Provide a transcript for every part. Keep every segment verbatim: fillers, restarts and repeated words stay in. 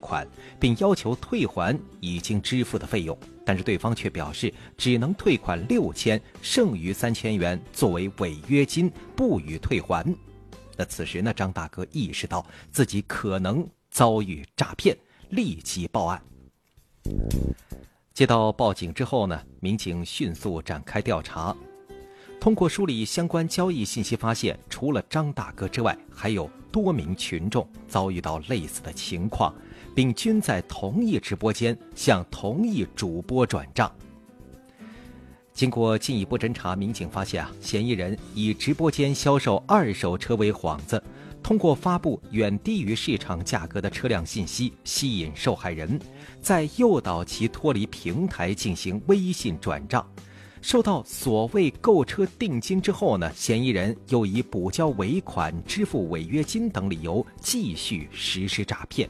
款，并要求退还已经支付的费用，但是对方却表示只能退款六千，剩余三千元作为违约金，不予退还。那此时呢，张大哥意识到自己可能遭遇诈骗，立即报案。接到报警之后呢，民警迅速展开调查。通过梳理相关交易信息发现，除了张大哥之外，还有多名群众遭遇到类似的情况，并均在同一直播间向同一主播转账。经过进一步侦查，民警发现啊，嫌疑人以直播间销售二手车为幌子，通过发布远低于市场价格的车辆信息吸引受害人，再诱导其脱离平台进行微信转账。收到所谓购车定金之后呢，嫌疑人又以补交尾款、支付违约金等理由继续实施诈骗。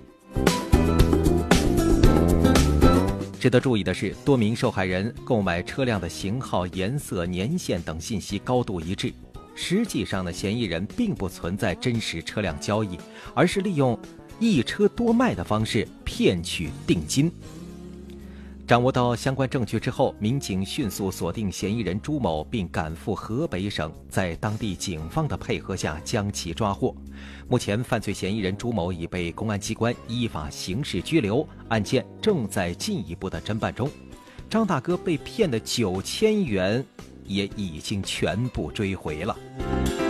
值得注意的是，多名受害人购买车辆的型号、颜色、年限等信息高度一致，实际上呢，嫌疑人并不存在真实车辆交易，而是利用一车多卖的方式骗取定金。掌握到相关证据之后，民警迅速锁定嫌疑人朱某，并赶赴河北省，在当地警方的配合下将其抓获。目前，犯罪嫌疑人朱某已被公安机关依法刑事拘留，案件正在进一步的侦办中。张大哥被骗的九千元也已经全部追回了。